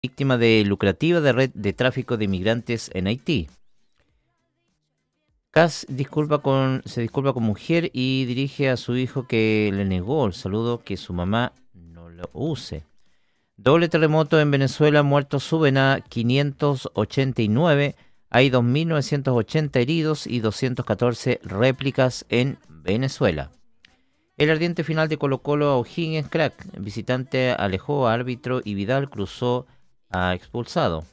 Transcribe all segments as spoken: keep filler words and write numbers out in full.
víctima de lucrativa de red de tráfico de inmigrantes en Haití. Kass disculpa con, se disculpa con mujer y dirige a su hijo que le negó el saludo que su mamá no lo use. Doble terremoto en Venezuela, muertos suben a quinientos ochenta y nueve, hay dos mil novecientos ochenta heridos y doscientas catorce réplicas en Venezuela. El ardiente final de Colo-Colo a O'Higgins, crack, visitante alejó a árbitro y Vidal cruzó a expulsado.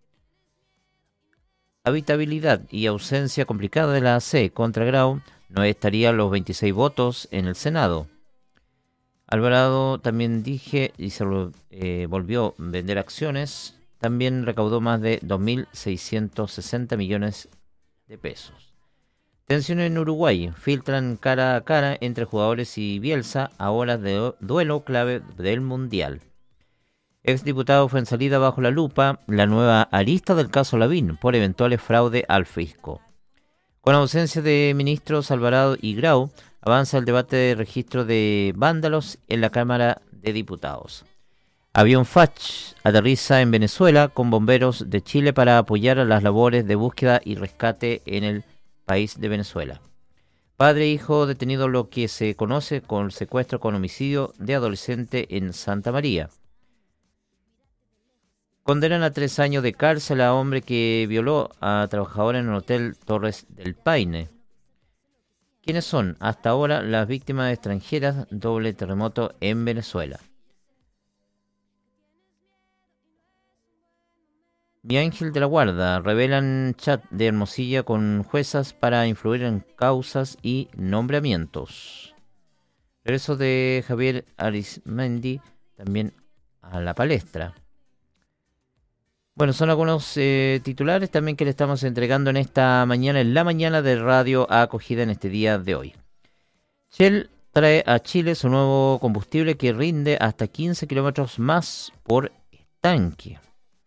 Habitabilidad y ausencia complicada de la A C contra Grau, no estarían los veintiséis votos en el Senado. Alvarado también dije y se eh, volvió a vender acciones, también recaudó más de dos mil seiscientos sesenta millones de pesos. Tensión en Uruguay, filtran cara a cara entre jugadores y Bielsa a horas de duelo clave del Mundial. Exdiputado fue en salida bajo la lupa la nueva arista del caso Lavín por eventuales fraude al fisco. Con ausencia de ministros Alvarado y Grau, avanza el debate de registro de vándalos en la Cámara de Diputados. Avión Fach aterriza en Venezuela con bomberos de Chile para apoyar a las labores de búsqueda y rescate en el país de Venezuela. Padre e hijo detenidos lo que se conoce con secuestro con homicidio de adolescente en Santa María. Condenan a tres años de cárcel a hombre que violó a trabajadora en el Hotel Torres del Paine. ¿Quiénes son hasta ahora las víctimas extranjeras? Doble terremoto en Venezuela. Mi Ángel de la Guarda, revelan chat de Hermosilla con juezas para influir en causas y nombramientos. Regreso de Javier Arismendi también a la palestra. Bueno, son algunos eh, titulares también que le estamos entregando en esta mañana, en la mañana de Radio Acogida en este día de hoy. Shell trae a Chile su nuevo combustible que rinde hasta quince kilómetros más por estanque.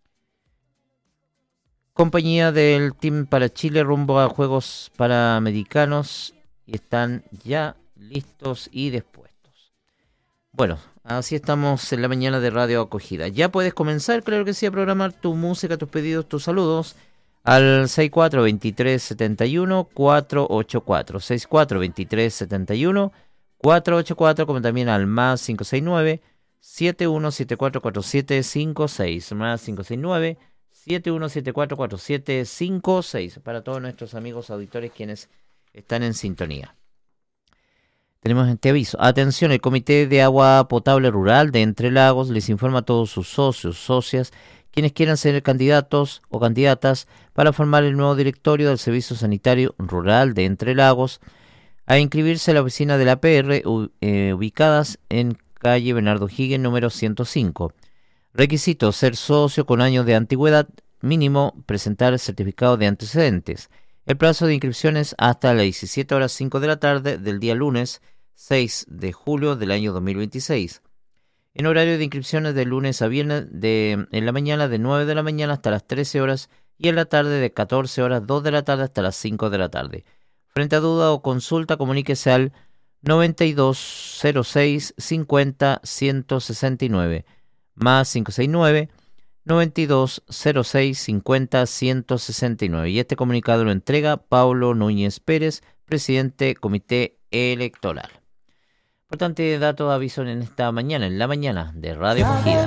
Compañía del Team para Chile rumbo a Juegos Panamericanos y están ya listos y dispuestos. Bueno, así estamos en la mañana de Radio Acogida. Ya puedes comenzar, claro que sí, a programar tu música, tus pedidos, tus saludos al seis cuatro dos tres siete uno cuatro ocho cuatro. seis cuatro dos tres siete uno cuatro ocho cuatro, como también al más cinco seis nueve siete uno siete cuatro cuatro siete cinco seis. Más cinco seis nueve siete uno siete cuatro cuatro siete cinco seis para todos nuestros amigos auditores quienes están en sintonía. Tenemos este aviso. Atención, el Comité de Agua Potable Rural de Entre Lagos les informa a todos sus socios, socias, quienes quieran ser candidatos o candidatas para formar el nuevo directorio del Servicio Sanitario Rural de Entre Lagos, a inscribirse a la oficina de la P R eh, ubicadas en calle Bernardo Higgins número ciento cinco. Requisito: ser socio con años de antigüedad, mínimo presentar el certificado de antecedentes. El plazo de inscripciones hasta las diecisiete horas cinco de la tarde del día lunes seis de julio del año dos mil veintiséis. En horario de inscripciones de lunes a viernes de, en la mañana de nueve de la mañana hasta las trece horas y en la tarde de catorce horas dos de la tarde hasta las cinco de la tarde. Frente a duda o consulta, comuníquese al noventa y dos cero seis cincuenta ciento sesenta y nueve más cinco seis nueve noventa y dos cero seis cincuenta ciento sesenta y nueve. Y este comunicado lo entrega Pablo Núñez Pérez, presidente Comité Electoral. Importante dato de aviso en esta mañana, en la mañana de Radio Acogida.